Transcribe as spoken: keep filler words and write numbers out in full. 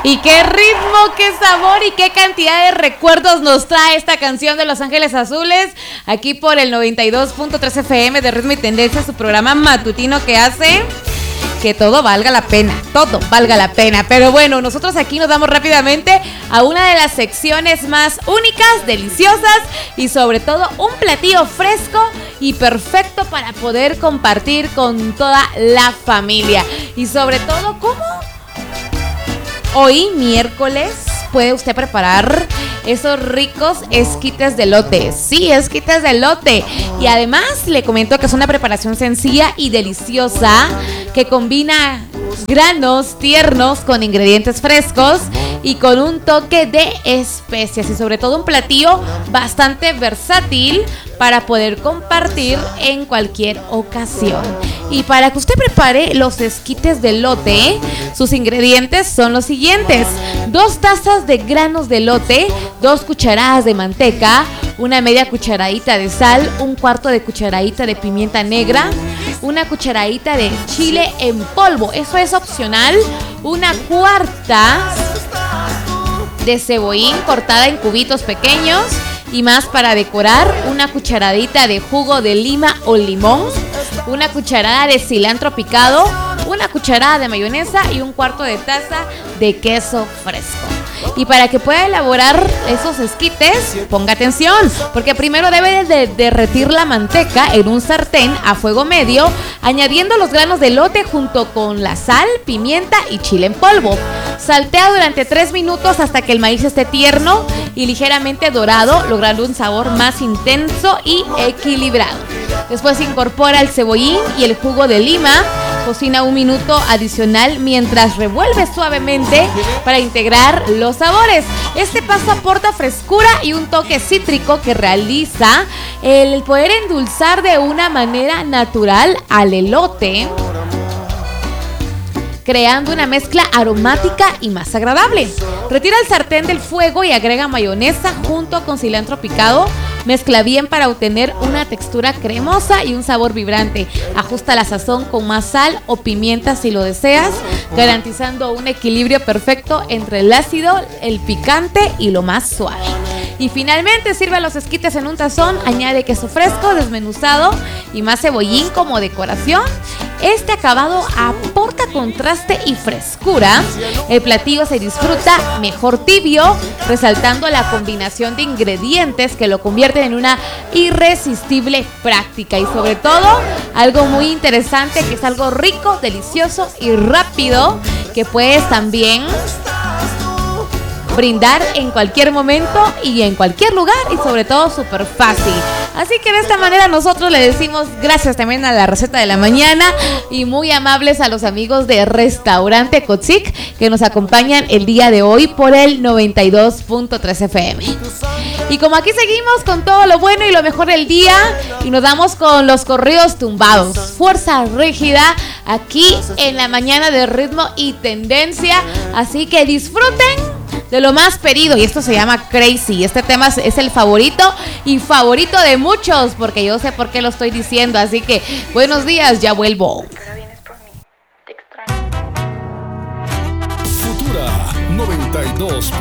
Y qué ritmo, qué sabor y qué cantidad de recuerdos nos trae esta canción de Los Ángeles Azules, aquí por el noventa y dos punto tres F M de Ritmo y Tendencia, su programa matutino que hace que todo valga la pena, todo valga la pena. Pero bueno, nosotros aquí nos vamos rápidamente a una de las secciones más únicas, deliciosas y sobre todo un platillo fresco y perfecto para poder compartir con toda la familia. Y sobre todo, ¿cómo? Hoy, miércoles, puede usted preparar esos ricos esquites de elote. Sí, esquites de elote. Y además le comento que es una preparación sencilla y deliciosa que combina granos tiernos con ingredientes frescos y con un toque de especias. Y sobre todo un platillo bastante versátil para poder compartir en cualquier ocasión. Y para que usted prepare los esquites de elote, sus ingredientes son los siguientes: dos tazas de granos de elote, dos cucharadas de manteca, una media cucharadita de sal, un cuarto de cucharadita de pimienta negra, una cucharadita de chile en polvo, eso es opcional, una cuarta de cebollín cortada en cubitos pequeños y más para decorar, una cucharadita de jugo de lima o limón, una cucharada de cilantro picado, una cucharada de mayonesa y un cuarto de taza de queso fresco. Y para que pueda elaborar esos esquites, ponga atención, porque primero debe de derretir la manteca en un sartén a fuego medio, añadiendo los granos de elote junto con la sal, pimienta y chile en polvo. Saltea durante tres minutos hasta que el maíz esté tierno y ligeramente dorado, logrando un sabor más intenso y equilibrado. Después incorpora el cebollín y el jugo de lima. Cocina un minuto adicional mientras revuelve suavemente para integrar los sabores. Este paso aporta frescura y un toque cítrico que realiza el poder endulzar de una manera natural al elote, creando una mezcla aromática y más agradable. Retira el sartén del fuego y agrega mayonesa junto con cilantro picado. Mezcla bien para obtener una textura cremosa y un sabor vibrante. Ajusta la sazón con más sal o pimienta si lo deseas, garantizando un equilibrio perfecto entre el ácido, el picante y lo más suave. Y finalmente sirve los esquites en un tazón, añade queso fresco desmenuzado y más cebollín como decoración. Este acabado aporta contraste y frescura. El platillo se disfruta mejor tibio, resaltando la combinación de ingredientes que lo convierten en una irresistible práctica. Y sobre todo, algo muy interesante, que es algo rico, delicioso y rápido, que puedes también brindar en cualquier momento y en cualquier lugar, y sobre todo súper fácil. Así que de esta manera nosotros le decimos gracias también a la receta de la mañana y muy amables a los amigos de Restaurante Cotzic que nos acompañan el día de hoy por el noventa y dos punto tres F M. Y como aquí seguimos con todo lo bueno y lo mejor del día, y nos damos con los corridos tumbados, Fuerza Rígida, aquí en la mañana de Ritmo y Tendencia. Así que disfruten de lo más pedido, y esto se llama Crazy. Este tema es el favorito y favorito de muchos, porque yo sé por qué lo estoy diciendo. Así que buenos días, ya vuelvo. Futura noventa y dos